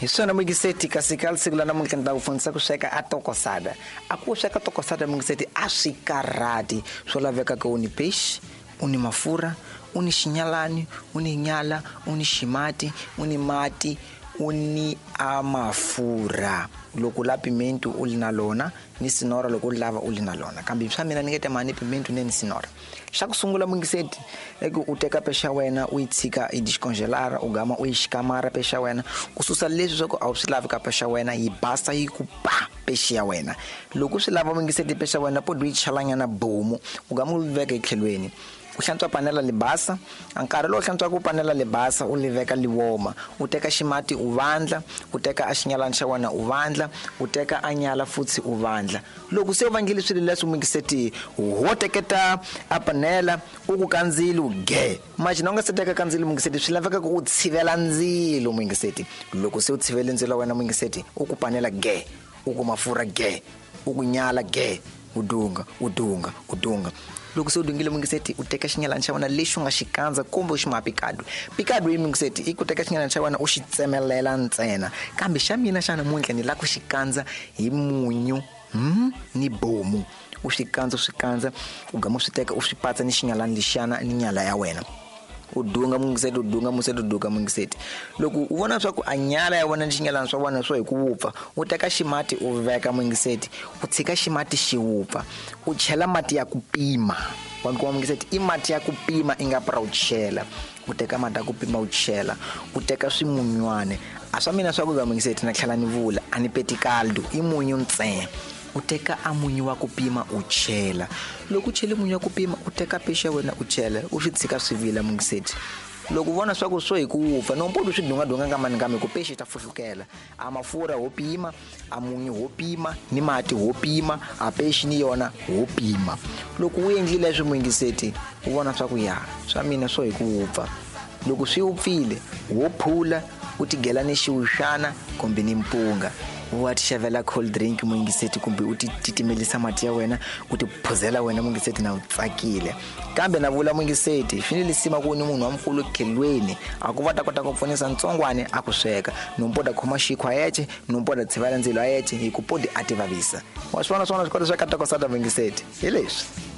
Hi swona mungiseti kasi siku la namuntlha ndzi ta ku fundisa ku sweka atokosada. Aku sweka atokosada mungiseti a swi karhati. Swo laveka ka uni peixe, uni mafurha, uni xinyalani, uni nyala, uni ximati, uni mati, uni amafurha. Loko la pimento u li na lona ni sinora loko u lava u li na lona kambe swa mina ni ngete mani pimento ni sinora. Xa ku sungula mungiseti eku u teka pexa wena u yi tshika i discongelara u gama u yi xikamara pexa wena u susa leswi swa ku a wu swi lavi ka pexa wena yi basa yi ku pa pexa ya wena. Loko swi lava mungiseti pexa wena podo yi chalanyana bomu u gama u veka etlhelweni u hlantswa panela libasa nkarhi lowu hlantswa ku panela libasa u liveka liwoma u teka ximati u vandla u teka a xinyalani xa wena u vandla u teka a nyala futsi u vandla. Loko se u vanglile swilo leswi mungiseti ho teketa a panela u ku kandzili u ge machina u nga se teka kandzili mungiseti swi laveka ku u tshivela ndzilo mungiseti. Loko se u tshivele ndzilo wena mungiseti u ku panela ge u ku mafurha ge u ku nyala ge u dunga. Loko se u dungile mungiseti u teka xinyalani xa wena lexi u nga xi kandza kumbe u xi mapikado hi mungiseti i ku teka xinyalani xa wena u xi tsemelela ntsena kambe xa mina xa namuntlha ni la ku xi kandza hi munyu ni bomu u swi kandza u gama swi teka u swi patsa ni xinyalani lexana ni nyala ya wena u dunga mungiseti. Loko u vona swa ku a nyala ya wena ni xinyalani swa wena swo hi ku wupfa u teka ximati u veka mungiseti u tshika ximati xi wupfa u chela mati ya ku pima wanku mungiseti i mati ya ku pima i nga para u chela u teka mati ya ku pima u chela u teka swimunywana a swa mina swa ku va mungiseti na tlhela ni vula a ni peti caldo i munyu ntsena u teka a munyu wa ku pima u chela. Loko u chele munyu wa ku pima u teka pexa wena u chela u swi tshika swi vila mungiseti. Loko u vona swa ku swo hi ku wupfa no mpodo swi dunga ka mani ku pexa ta fuhlukela a mafurha ho pima a munyu ho pima ni mati ho pima a pexa ni yona ho pima. Loko u endlile leswi mungiseti u vona swa ku ya swa mina swo hi ku wupfa. Loko swi upfile wo phula u tigela ni xiwuxana kumbe ni mpunga wa tixavela cold drink mungiseti kumbe u titimelisa mati ya wena u ti phuzela wena mungiseti na u tsakile. Kambe na vula mungiseti finile sima ku ni munhu wa mkulu khelweni a ku va ta kota ku pfunisa ntsongwane a ku sweka nompoda khoma xikhwa yeche nompoda tshivala ndzilo a yeche hi ku podi a ti vavisa wa swona swi kota sweka atokosada mungiseti hi leswi.